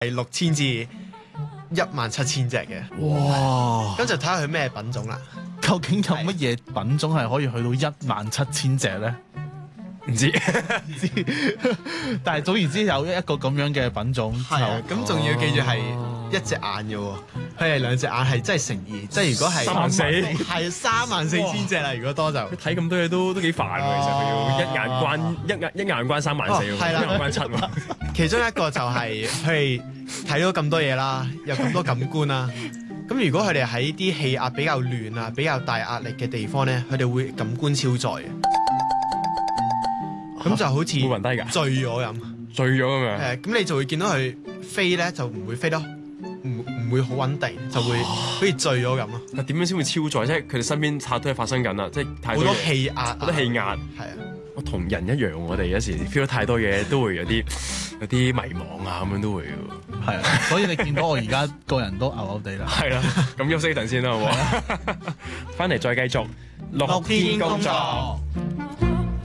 係6000至17000隻嘅。 哇！ 咁就睇下佢咩品種啦。 究竟有乜嘢品種係可以去到17000隻咧？ 唔知， 但係總言之有一個咁樣嘅品種。 係啊，咁仲要記住係一隻眼嘅喎，佢係兩隻眼係真係乘二，即係如果係 34000 係34000隻啦，如果多就睇咁多嘢都幾煩喎。其實佢要一眼關34000喎， 係啦一眼關7喎。 其中一個就係佢哋睇到咁多嘢啦，有咁多感官啦。咁如果佢哋喺啲氣壓比較亂啊、比較大壓力嘅地方咧，佢哋會感官超載嘅。咁就好似會暈低㗎， 醉咗咁。 醉咗咁樣。 咁你就會見到佢飛咧，就唔會飛得唔會好穩定，就會好似醉咗咁咯。 但點樣先會超載？即係佢哋身邊太多嘢發生緊啦，即係太好多多嘢氣壓， 好多氣壓。 係啊。 我同人一樣，我哋有時 feel 到太多嘢，都會有啲迷茫啊，咁樣都會嘅。 係啊，所以你見到我而家個人都牛牛地啦。 係啦，咁休息一陣先啦，好唔好？翻嚟再繼續 6天工作。